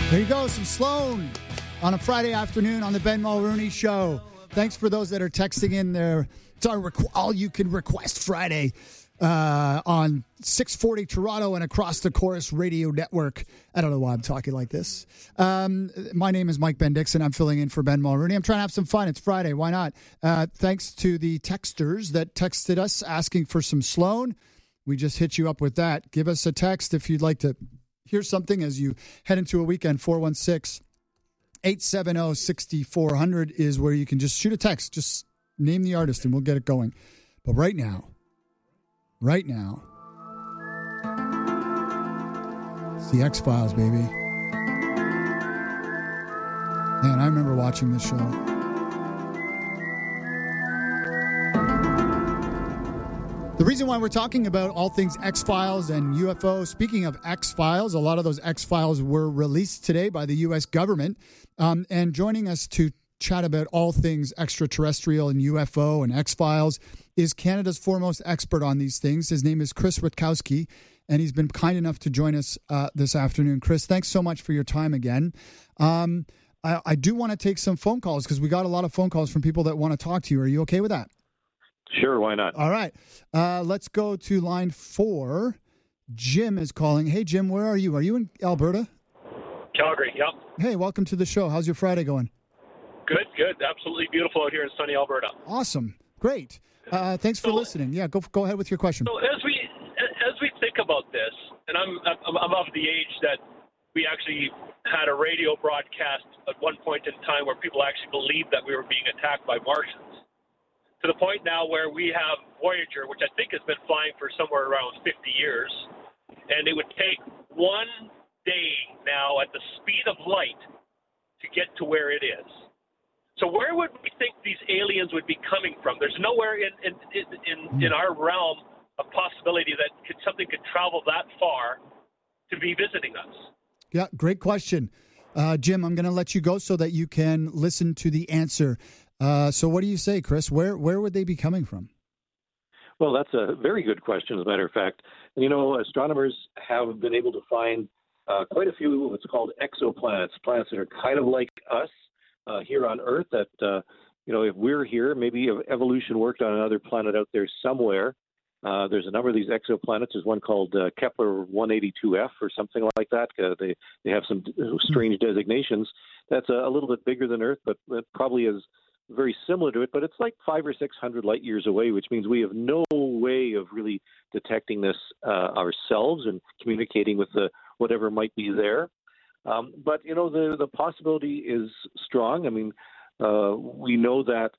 There you go, some Sloan on a Friday afternoon on the Ben Mulrooney Show. Thanks for those that are texting in there. It's our all you can request Friday on 640 Toronto and across the Chorus Radio Network. I don't know why I'm talking like this. My name is Mike Ben Dixon. I'm filling in for Ben Mulrooney. I'm trying to have some fun. It's Friday. Why not? Thanks to the texters that texted us asking for some Sloan. We just hit you up with that. Give us a text if you'd like to hear something as you head into a weekend. 416-870-6400 is where you can just shoot a text. Just name the artist and we'll get it going. But right now, it's the X-Files, baby. Man, I remember watching this show. The reason why we're talking about all things X-Files and UFO, speaking of X-Files, a lot of those X-Files were released today by the U.S. government. And joining us to chat about all things extraterrestrial and UFO and X-Files is Canada's foremost expert on these things. His name is Chris Rutkowski, and he's been kind enough to join us this afternoon. Chris, thanks so much for your time again. I do want to take some phone calls because we got a lot of phone calls from people that want to talk to you. Are you okay with that? Sure, why not? All right. Let's go to line 4. Jim is calling. Hey, Jim, where are you? Are you in Alberta? Calgary, yep. Hey, welcome to the show. How's your Friday going? Good. Absolutely beautiful out here in sunny Alberta. Awesome. Great. Thanks for listening. Yeah, go ahead with your question. So as we think about this, and I'm of the age that we actually had a radio broadcast at one point in time where people actually believed that we were being attacked by Martians. To the point now where we have Voyager, which I think has been flying for somewhere around 50 years, and it would take one day now at the speed of light to get to where it is. So where would we think these aliens would be coming from? There's nowhere in our realm of possibility that something could travel that far to be visiting us. Yeah, great question. Jim, I'm going to let you go so that you can listen to the answer. So what do you say, Chris? Where would they be coming from? Well, that's a very good question, as a matter of fact. And, astronomers have been able to find quite a few what's called exoplanets, planets that are kind of like us here on Earth that, if we're here, maybe evolution worked on another planet out there somewhere. There's a number of these exoplanets. There's one called Kepler 182f or something like that. They have some strange designations. That's a little bit bigger than Earth, but it probably is very similar to it, but it's like 500 or 600 light years away, which means we have no way of really detecting this ourselves and communicating with whatever might be there. But the possibility is strong. I mean, we know that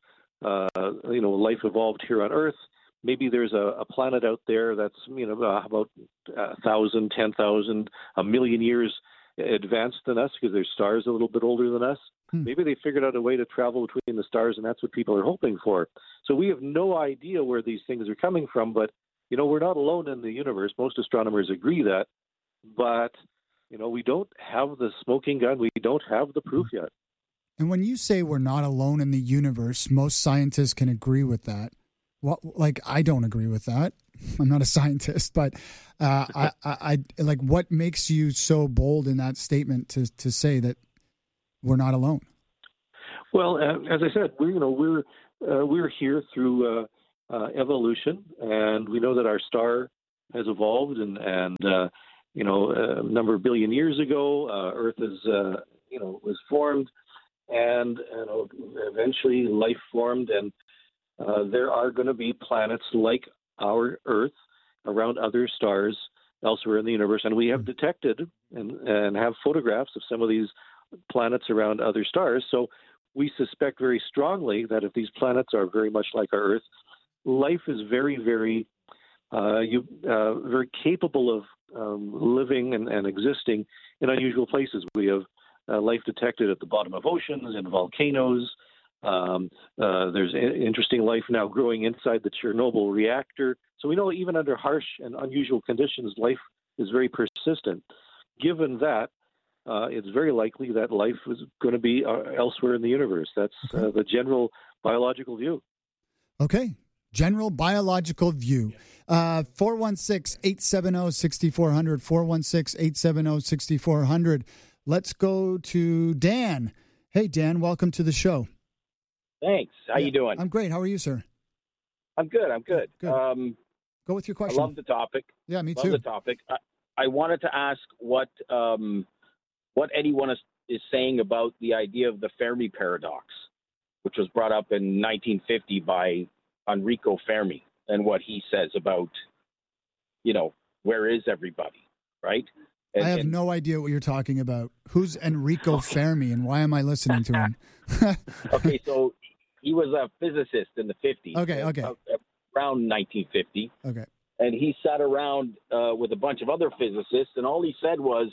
life evolved here on Earth. Maybe there's a planet out there that's about 1,000, 10,000, a million years advanced than us because their stars a little bit older than us. Maybe they figured out a way to travel between the stars, and that's what people are hoping for. So we have no idea where these things are coming from, but, we're not alone in the universe. Most astronomers agree that. But, we don't have the smoking gun. We don't have the proof yet. And when you say we're not alone in the universe, most scientists can agree with that. I don't agree with that. I'm not a scientist, but I what makes you so bold in that statement to say that we're not alone? Well, as I said, we're here through evolution, and we know that our star has evolved, and a number of billion years ago, Earth was formed, and eventually life formed, and there are going to be planets like our Earth around other stars elsewhere in the universe, and we have detected and have photographs of some of these planets around other stars. So we suspect very strongly that if these planets are very much like our Earth, life is very, very, very capable of living and existing in unusual places. We have life detected at the bottom of oceans, in volcanoes. There's interesting life now growing inside the Chernobyl reactor. So we know even under harsh and unusual conditions, life is very persistent. Given that, it's very likely that life is going to be elsewhere in the universe. That's the general biological view. Okay. General biological view. 416-870-6400, 416-870-6400. let's go to Dan. Hey, Dan, welcome to the show. Thanks. How you doing? I'm great. How are you, sir? I'm good. Good. Go with your question. I love the topic. Yeah, me too. Love the topic. I wanted to ask what anyone is saying about the idea of the Fermi paradox, which was brought up in 1950 by Enrico Fermi, and what he says about, where is everybody, right? I have no idea what you're talking about. Who's Enrico Fermi, and why am I listening to him? Okay, so he was a physicist in the 50s. Okay. Around 1950. Okay. And he sat around with a bunch of other physicists, and all he said was,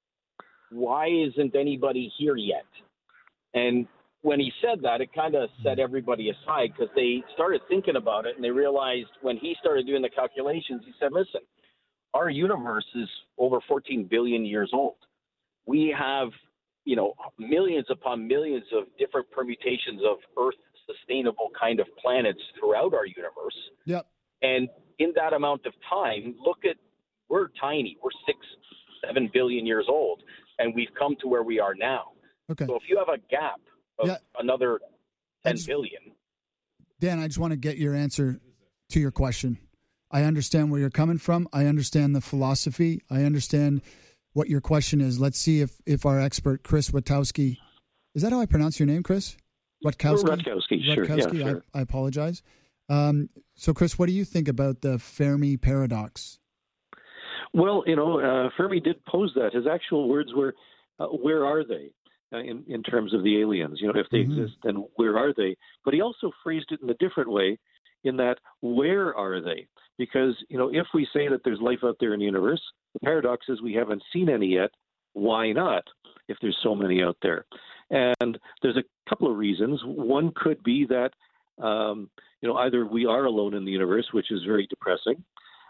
why isn't anybody here yet? And when he said that, it kind of set everybody aside, because they started thinking about it, and they realized when he started doing the calculations, he said, listen, our universe is over 14 billion years old. We have, millions upon millions of different permutations of Earth-sustainable kind of planets throughout our universe. Yep. And in that amount of time, we're tiny. We're 6-7 billion years old, and we've come to where we are now. Okay. So if you have a gap of another 10 billion. Dan, I just want to get your answer to your question. I understand where you're coming from. I understand the philosophy. I understand what your question is. Let's see if our expert, Chris Witkowski, is that how I pronounce your name, Chris? Witkowski? Rutkowski, sure. Yeah, sure. I apologize. So, Chris, what do you think about the Fermi paradox? Well, Fermi did pose that. His actual words were, where are they in terms of the aliens? If they exist, then where are they? But he also phrased it in a different way, in that, where are they? Because, if we say that there's life out there in the universe, the paradox is we haven't seen any yet. Why not, if there's so many out there? And there's a couple of reasons. One could be that, either we are alone in the universe, which is very depressing,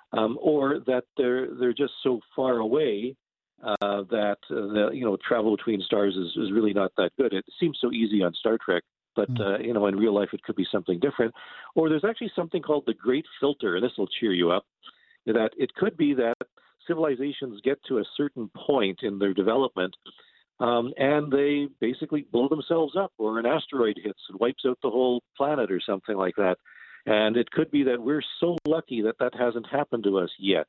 or that they're just so far away that travel between stars is really not that good. It seems so easy on Star Trek, but in real life it could be something different. Or there's actually something called the Great Filter, and this will cheer you up, that it could be that civilizations get to a certain point in their development, and they basically blow themselves up, or an asteroid hits and wipes out the whole planet or something like that. And it could be that we're so lucky that hasn't happened to us yet.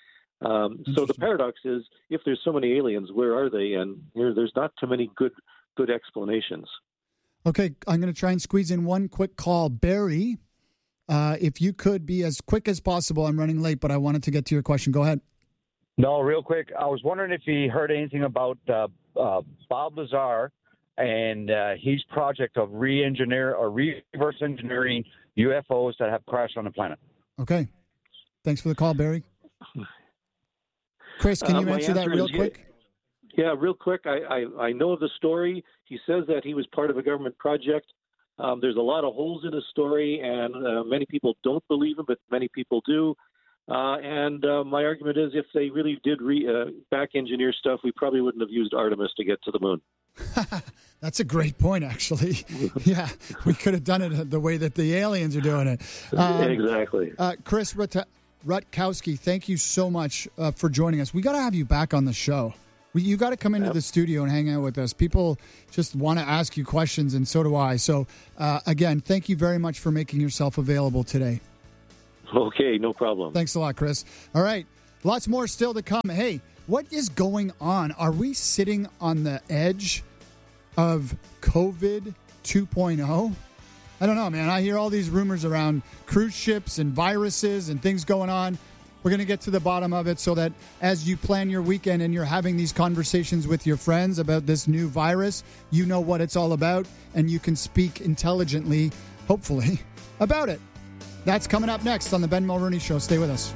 So the paradox is, if there's so many aliens, where are they? And there's not too many good explanations. Okay, I'm going to try and squeeze in one quick call. Barry, if you could be as quick as possible. I'm running late, but I wanted to get to your question. Go ahead. No, real quick. I was wondering if you heard anything about Bob Lazar and his project of reverse engineering UFOs that have crashed on the planet. Okay. Thanks for the call, Barry. Chris, can you answer that real quick? Yeah, real quick. I know of the story. He says that he was part of a government project. There's a lot of holes in his story, and many people don't believe him, but many people do. And my argument is, if they really did back engineer stuff, we probably wouldn't have used Artemis to get to the moon. That's a great point, actually. Yeah, we could have done it the way that the aliens are doing it. Exactly. Chris Rutkowski, thank you so much for joining us. We got to have you back on the show. You got to come into the studio and hang out with us. People just want to ask you questions, and so do I. So, again, thank you very much for making yourself available today. Okay, no problem. Thanks a lot, Chris. All right, lots more still to come. Hey, what is going on? Are we sitting on the edge of COVID 2.0? I don't know, man. I hear all these rumors around cruise ships and viruses and things going on. We're going to get to the bottom of it so that as you plan your weekend and you're having these conversations with your friends about this new virus, you know what it's all about and you can speak intelligently, hopefully, about it. That's coming up next on the Ben Mulroney Show. Stay with us.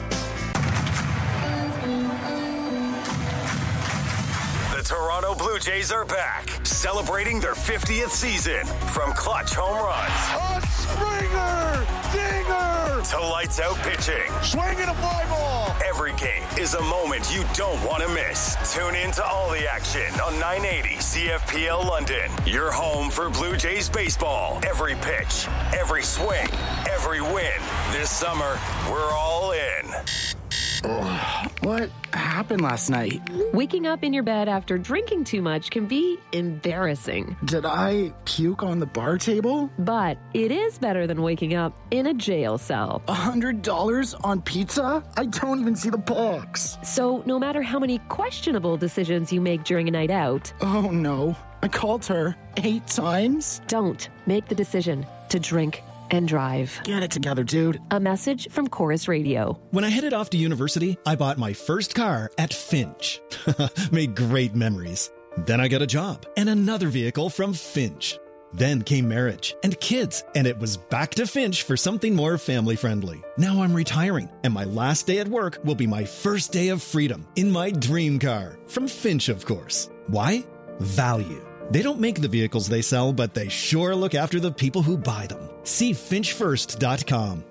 The Toronto Blue Jays are back, celebrating their 50th season. From clutch home runs, a Springer, dinger, to lights out pitching, swinging a fly ball. Every game is a moment you don't want to miss. Tune in to all the action on 980 CFPL London. Your home for Blue Jays baseball. Every pitch, every swing, every win. This summer, we're all in. What happened last night? Waking up in your bed after drinking too much can be embarrassing. Did I puke on the bar table? But it is better than waking up in a jail cell. $100 on pizza? I don't even see the box. So no matter how many questionable decisions you make during a night out... Oh no, I called her 8 times? Don't make the decision to drink and drive. Get it together, dude. A message from Chorus Radio. When I headed off to university, I bought my first car at Finch. Made great memories. Then I got a job and another vehicle from Finch. Then came marriage and kids, and it was back to Finch for something more family-friendly. Now I'm retiring, and my last day at work will be my first day of freedom in my dream car. From Finch, of course. Why? Value. They don't make the vehicles they sell, but they sure look after the people who buy them. See finchfirst.com.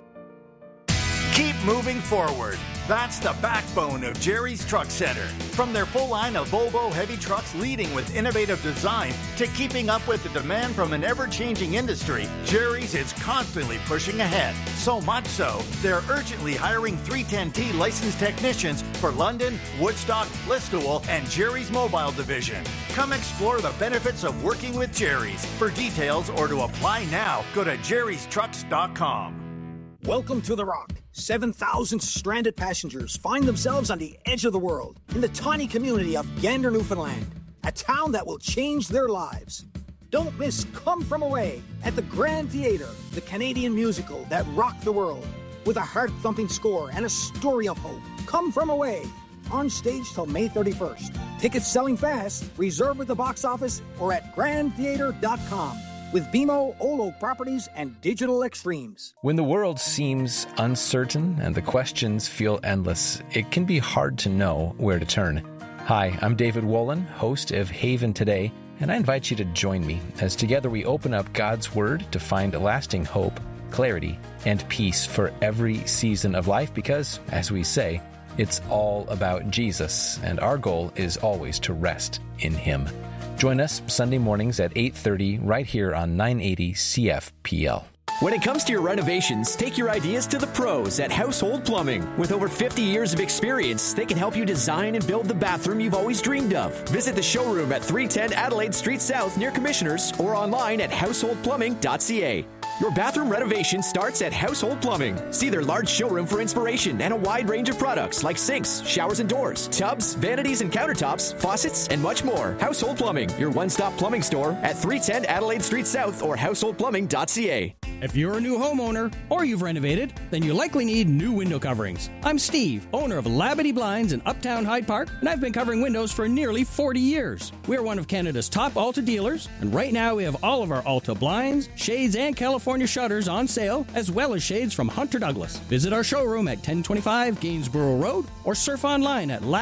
Keep moving forward. That's the backbone of Jerry's Truck Center. From their full line of Volvo heavy trucks leading with innovative design to keeping up with the demand from an ever-changing industry, Jerry's is constantly pushing ahead. So much so, they're urgently hiring 310T licensed technicians for London, Woodstock, Listowel, and Jerry's Mobile Division. Come explore the benefits of working with Jerry's. For details or to apply now, go to jerrystrucks.com. Welcome to The Rock. 7,000 stranded passengers find themselves on the edge of the world in the tiny community of Gander, Newfoundland, a town that will change their lives. Don't miss Come From Away at the Grand Theatre, the Canadian musical that rocked the world, with a heart-thumping score and a story of hope. Come From Away, on stage till May 31st. Tickets selling fast. Reserve at the box office or at grandtheater.com. With BMO, Old Oak Properties, and Digital Extremes. When the world seems uncertain and the questions feel endless, it can be hard to know where to turn. Hi, I'm David Wolin, host of Haven Today, and I invite you to join me as together we open up God's Word to find lasting hope, clarity, and peace for every season of life because, as we say, it's all about Jesus, and our goal is always to rest in Him. Join us Sunday mornings at 8:30 right here on 980 CFPL. When it comes to your renovations, take your ideas to the pros at Household Plumbing. With over 50 years of experience, they can help you design and build the bathroom you've always dreamed of. Visit the showroom at 310 Adelaide Street South near Commissioners or online at householdplumbing.ca. Your bathroom renovation starts at Household Plumbing. See their large showroom for inspiration and a wide range of products like sinks, showers and doors, tubs, vanities and countertops, faucets, and much more. Household Plumbing, your one-stop plumbing store at 310 Adelaide Street South or householdplumbing.ca. If you're a new homeowner or you've renovated, then you likely need new window coverings. I'm Steve, owner of Labadee Blinds in Uptown Hyde Park, and I've been covering windows for nearly 40 years. We're one of Canada's top Alta dealers, and right now we have all of our Alta blinds, shades, and California shutters on sale, as well as shades from Hunter Douglas. Visit our showroom at 1025 Gainsborough Road or surf online at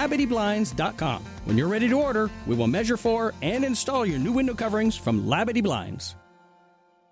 LabadeeBlinds.com. When you're ready to order, we will measure for and install your new window coverings from Labadee Blinds.